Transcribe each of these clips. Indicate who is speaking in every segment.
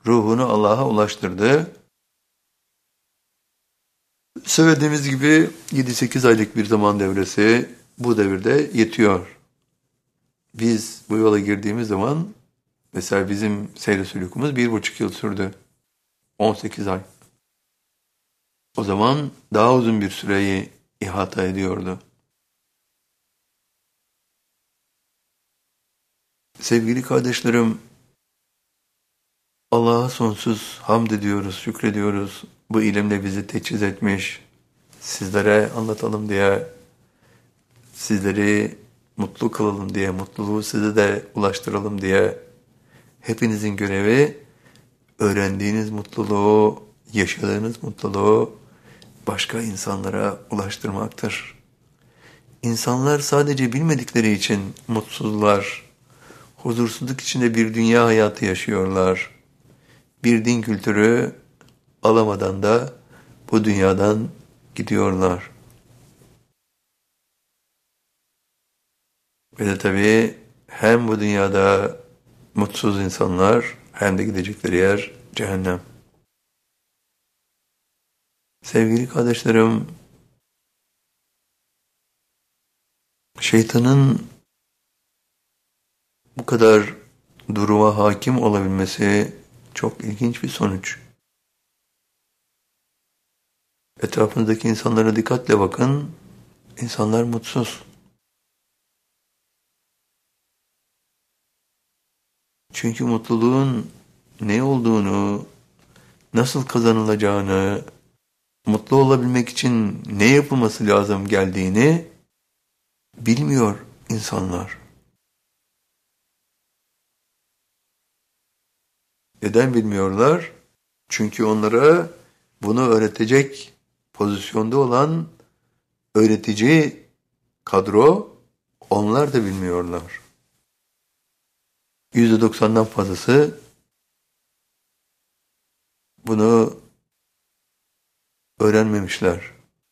Speaker 1: ruhunu Allah'a ulaştırdı. Söylediğimiz gibi 7-8 aylık bir zaman devresi bu devirde yetiyor. Biz bu yola girdiğimiz zaman mesela bizim seyir sülûkümüz 1,5 yıl sürdü. 18 ay. O zaman daha uzun bir süreyi ihata ediyordu. Sevgili kardeşlerim, Allah'a sonsuz hamd ediyoruz, şükrediyoruz. Bu ilimle bizi teçhiz etmiş, sizlere anlatalım diye, sizleri mutlu kılalım diye, mutluluğu size de ulaştıralım diye. Hepinizin görevi öğrendiğiniz mutluluğu, yaşadığınız mutluluğu başka insanlara ulaştırmaktır. İnsanlar sadece bilmedikleri için mutsuzlar, huzursuzluk içinde bir dünya hayatı yaşıyorlar. Bir din kültürü alamadan da bu dünyadan gidiyorlar. Ve de tabii hem bu dünyada mutsuz insanlar hem de gidecekleri yer cehennem. Sevgili kardeşlerim, şeytanın bu kadar duruma hakim olabilmesi çok ilginç bir sonuç. Etrafınızdaki insanlara dikkatle bakın, insanlar mutsuz. Çünkü mutluluğun ne olduğunu, nasıl kazanılacağını, mutlu olabilmek için ne yapılması lazım geldiğini bilmiyor insanlar. Neden bilmiyorlar? Çünkü onlara bunu öğretecek pozisyonda olan öğretici kadro onlar da bilmiyorlar. %90'dan fazlası bunu öğrenmemişler.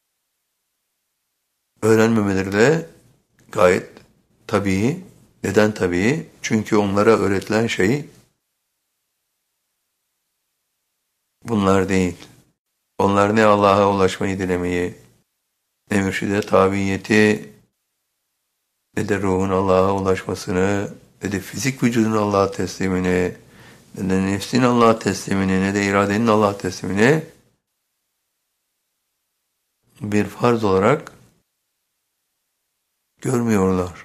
Speaker 1: Öğrenmemeleri de gayet tabii. Neden tabii? Çünkü onlara öğretilen şey bunlar değil. Onlar ne Allah'a ulaşmayı dilemeyi, ne mürşide tabiyeti, ne de ruhun Allah'a ulaşmasını, ne de fizik vücudun Allah'a teslimini, ne de nefsin Allah'a teslimini, ne de iradenin Allah'a teslimini bir farz olarak görmüyorlar.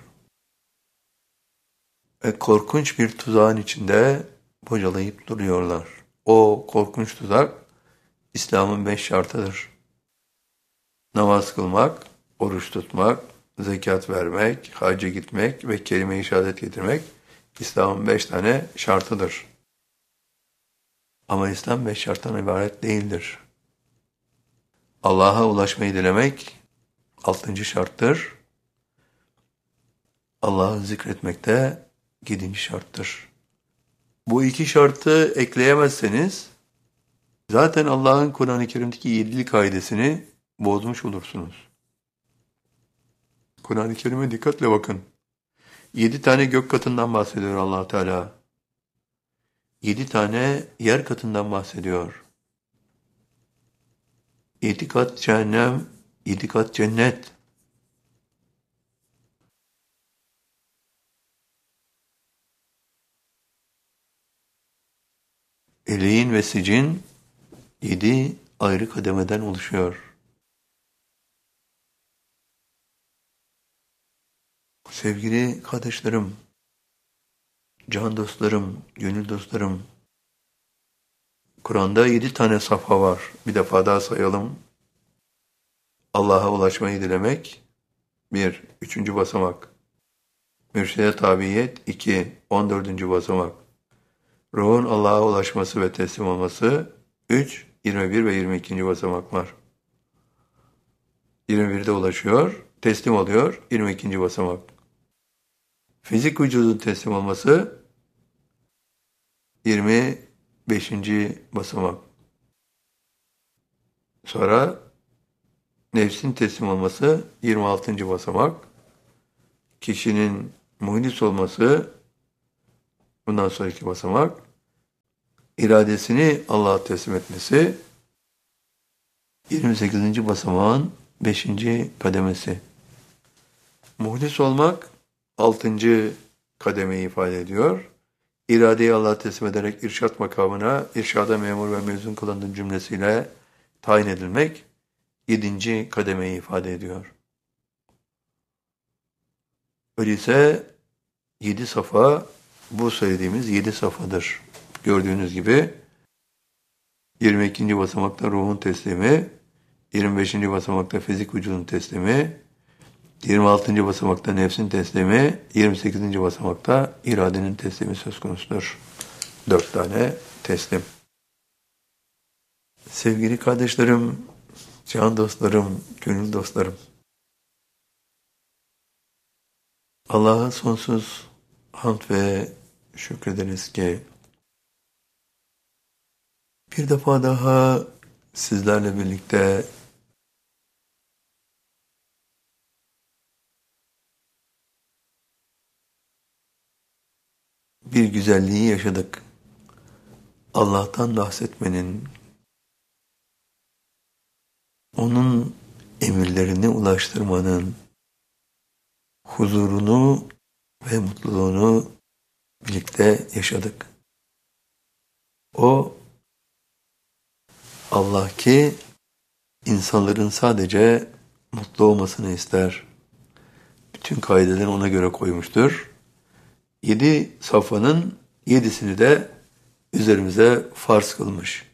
Speaker 1: Ve korkunç bir tuzağın içinde bocalayıp duruyorlar. O korkunç tuzak İslam'ın 5 şartıdır. Namaz kılmak, oruç tutmak, zekat vermek, hacca gitmek ve kelime-i şehadet getirmek İslam'ın 5 tane şartıdır. Ama İslam 5 şarttan ibaret değildir. Allah'a ulaşmayı dilemek 6. şarttır. Allah'ı zikretmek de 7. şarttır. Bu 2 şartı ekleyemezseniz zaten Allah'ın Kur'an-ı Kerim'deki 7'lik kaidesini bozmuş olursunuz. Kur'an-ı Kerim'e dikkatle bakın. 7 tane gök katından bahsediyor Allah Teala. 7 tane yer katından bahsediyor. 7 kat cehennem, 7 kat cennet. Eleğin ve sicin 7 ayrı kademeden oluşuyor. Sevgili kardeşlerim, can dostlarım, gönül dostlarım, Kur'an'da 7 tane safha var. Bir defa daha sayalım. Allah'a ulaşmayı dilemek, 1. 3. basamak. Mürşide tabiyet, 2. 14. basamak. Ruhun Allah'a ulaşması ve teslim olması, 3. 21 ve 22. basamaklar. 21'de ulaşıyor, teslim oluyor, 22. basamak. Fizik vücudun teslim olması, 25. basamak. Sonra nefsin teslim olması 26. basamak. Kişinin muhlis olması bundan sonraki basamak. iradesini Allah'a teslim etmesi 28. basamağın 5. kademesi. Muhlis olmak 6. kademeyi ifade ediyor. İradeyi Allah'a teslim ederek irşat makamına, irşada memur ve mezun kılındığın cümlesiyle tayin edilmek 7. kademeyi ifade ediyor. Öyleyse 7 safa bu söylediğimiz 7 safadır. Gördüğünüz gibi 22. basamakta ruhun teslimi, 25. basamakta fizik vücudun teslimi, 26. basamakta nefsin teslimi, 28. basamakta iradenin teslimi söz konusudur. 4 tane teslim. Sevgili kardeşlerim, can dostlarım, gönül dostlarım. Allah'a sonsuz hamd ve şükrederiz ki bir defa daha sizlerle birlikte bir güzelliği yaşadık. Allah'tan bahsetmenin, onun emirlerini ulaştırmanın huzurunu ve mutluluğunu birlikte yaşadık. O Allah ki insanların sadece mutlu olmasını ister. Bütün kaideleri ona göre koymuştur. 7 safhanın 7'sini de üzerimize farz kılmış.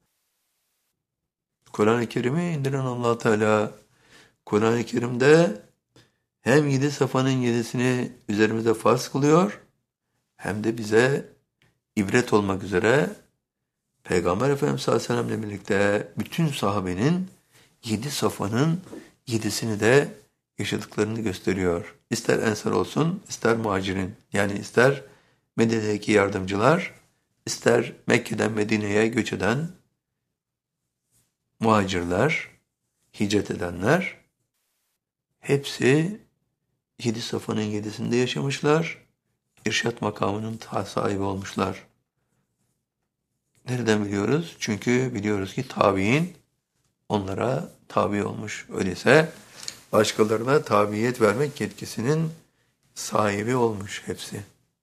Speaker 1: Kur'an-ı Kerim'i indiren Allah Teala Kur'an-ı Kerim'de hem 7 safhanın 7'sini üzerimize farz kılıyor hem de bize ibret olmak üzere Peygamber Efendimiz sallallahu aleyhi ve sellem'le birlikte bütün sahabenin 7 safhanın 7'sini de yaşadıklarını gösteriyor. İster ensar olsun, ister muhacirin, yani ister Medine'deki yardımcılar, ister Mekke'den Medine'ye göç eden muhacirler, hicret edenler, hepsi 7 safhanın 7'sinde yaşamışlar, irşat makamının sahibi olmuşlar. Nereden biliyoruz? Çünkü biliyoruz ki tabi'in onlara tabi olmuş. Öyleyse başkalarına tabiyet vermek yetkisinin sahibi olmuş hepsi.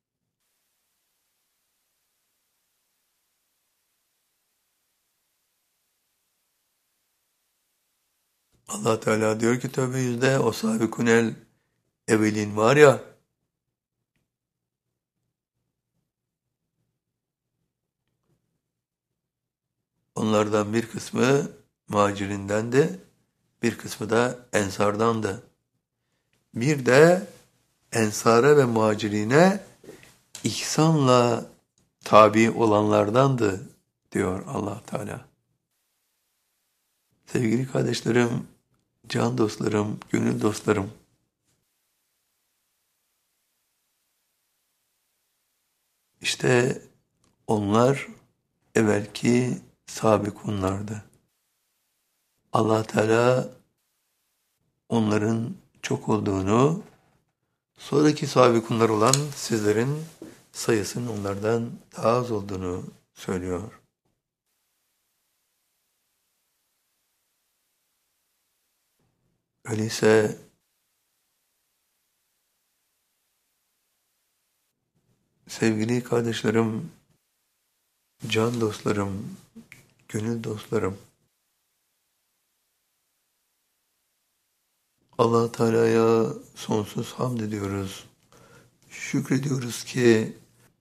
Speaker 1: Allah Teala diyor ki Tevbe 100'de o sabikunel evvelin var ya, onlardan bir kısmı muhacirindendi, bir kısmı da ensardandı. Bir de ensara ve muhacirine ihsanla tabi olanlardandı diyor Allah Teala. Sevgili kardeşlerim, can dostlarım, gönül dostlarım, işte onlar evvelki sabikunlardı. Allah Teala onların çok olduğunu, sonraki sabikunlar olan sizlerin sayısının onlardan daha az olduğunu söylüyor. Öyleyse sevgili kardeşlerim, can dostlarım, gönül dostlarım, Allah Teala'ya sonsuz hamd ediyoruz. Şükrediyoruz ki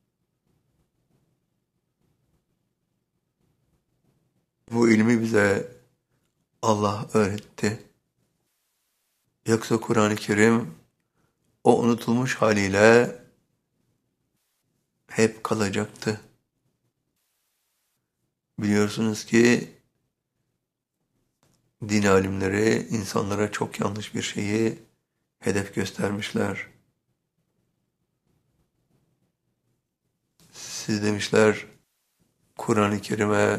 Speaker 1: bu ilmi bize Allah öğretti. Yoksa Kur'an-ı Kerim o unutulmuş haliyle hep kalacaktı. Biliyorsunuz ki din alimleri insanlara çok yanlış bir şeyi hedef göstermişler. Siz demişler Kur'an-ı Kerim'e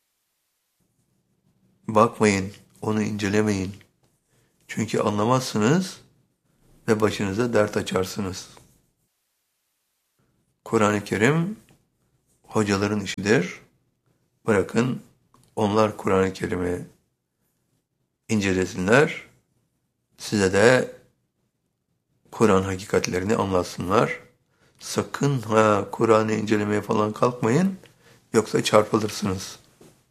Speaker 1: bakmayın, onu incelemeyin. Çünkü anlamazsınız ve başınıza dert açarsınız. Kur'an-ı Kerim hocaların işidir. Bırakın onlar Kur'an-ı Kerim'i incelesinler. Size de Kur'an hakikatlerini anlatsınlar. Sakın Kur'an'ı incelemeye falan kalkmayın. Yoksa çarpılırsınız.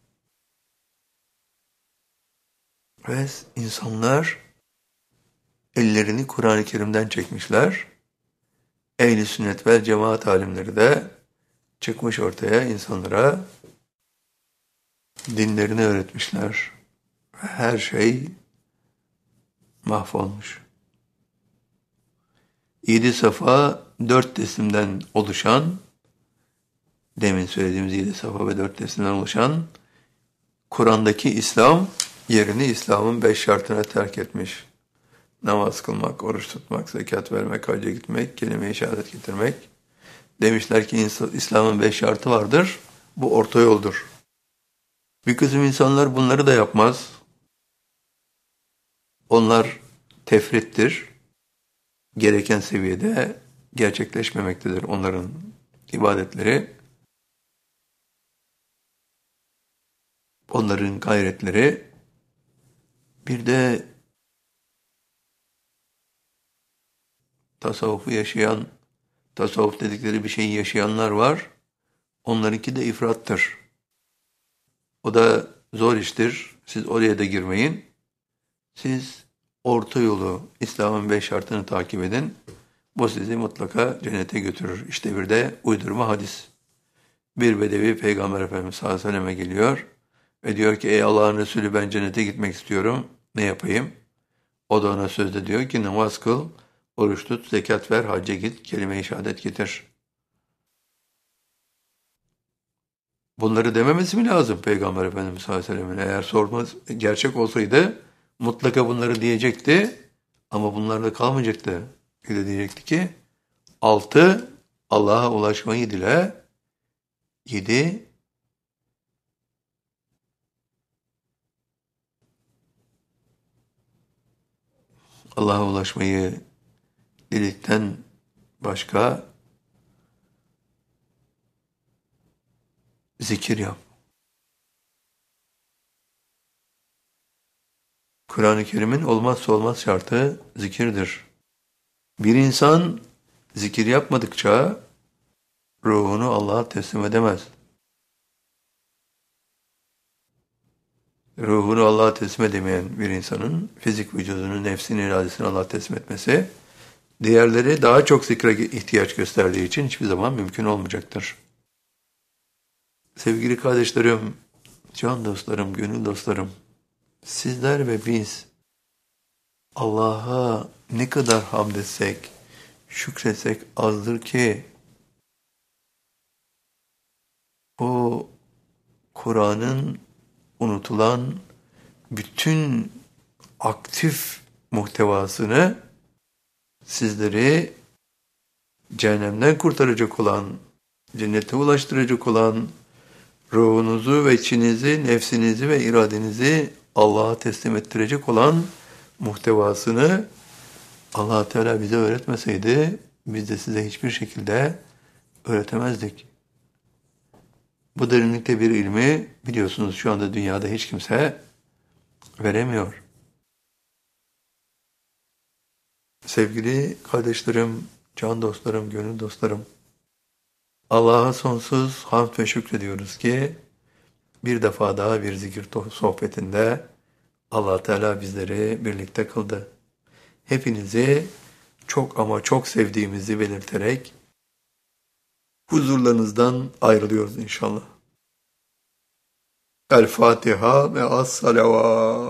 Speaker 1: Ve insanlar ellerini Kur'an-ı Kerim'den çekmişler. Ehl-i sünnet vel cemaat alimleri de çıkmış ortaya insanlara dinlerini öğretmişler. Her şey mahvolmuş. 7 safa 4 teslimden oluşan, demin söylediğimiz 7 safa ve 4 teslimden oluşan Kur'an'daki İslam yerini İslam'ın 5 şartına terk etmiş. Namaz kılmak, oruç tutmak, zekat vermek, hacca gitmek, kelime-i şehadet getirmek. Demişler ki İslam'ın 5 şartı vardır. Bu orta yoldur. Bir kısım insanlar bunları da yapmaz. Onlar tefrittir. Gereken seviyede gerçekleşmemektedir onların ibadetleri. Onların gayretleri. Bir de tasavvufu yaşayan, tasavvuf dedikleri bir şeyi yaşayanlar var. Onlarınki de ifrattır. O da zor iştir. Siz oraya da girmeyin. Siz orta yolu, İslam'ın 5 şartını takip edin. Bu sizi mutlaka cennete götürür. İşte bir de uydurma hadis. Bir bedevi Peygamber Efendimiz sallallahu aleyhi ve selleme geliyor ve diyor ki ey Allah'ın Resulü ben cennete gitmek istiyorum. Ne yapayım? O da ona sözde diyor ki namaz kıl, oruç tut, zekat ver, hacca git, kelime-i şehadet getir. Bunları dememesi mi lazım Peygamber Efendimiz sallallahu aleyhi ve sellem'in? Eğer sormaz, gerçek olsaydı mutlaka bunları diyecekti ama bunlarla kalmayacaktı. Bir de diyecekti ki 6 Allah'a ulaşmayı dile, 7 Allah'a ulaşmayı diledikten başka zikir yap. Kur'an-ı Kerim'in olmazsa olmaz şartı zikirdir. Bir insan zikir yapmadıkça ruhunu Allah'a teslim edemez. Ruhunu Allah'a teslim edemeyen bir insanın fizik vücudunu, nefsini, iradesini Allah'a teslim etmesi, diğerleri daha çok zikre ihtiyaç gösterdiği için hiçbir zaman mümkün olmayacaktır. Sevgili kardeşlerim, can dostlarım, gönül dostlarım, sizler ve biz Allah'a ne kadar hamd etsek, şükretsek azdır ki o Kur'an'ın unutulan bütün aktif muhtevasını sizleri cehennemden kurtaracak olan, cennete ulaştıracak olan ruhunuzu ve içinizi, nefsinizi ve iradenizi Allah'a teslim ettirecek olan muhtevasını Allah Teala bize öğretmeseydi biz de size hiçbir şekilde öğretemezdik. Bu derinlikte bir ilmi biliyorsunuz şu anda dünyada hiç kimse veremiyor. Sevgili kardeşlerim, can dostlarım, gönül dostlarım, Allah'a sonsuz hamd ve şükrediyoruz ki bir defa daha bir zikir sohbetinde Allah Teala bizleri birlikte kıldı. Hepinizi çok ama çok sevdiğimizi belirterek huzurlarınızdan ayrılıyoruz inşallah. El Fatiha ve as-salavat.